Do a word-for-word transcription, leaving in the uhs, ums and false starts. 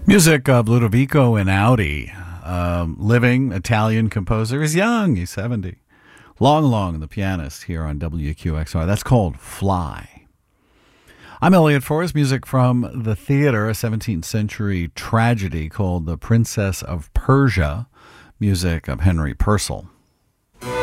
Music of Ludovico Einaudi, um, living Italian composer. He's young, he's seventy. Long Long, the pianist here on W Q X R. That's called Fly. I'm Elliot Forrest. Music from the theater, a seventeenth century tragedy called The Princess of Persia. Music of Henry Purcell.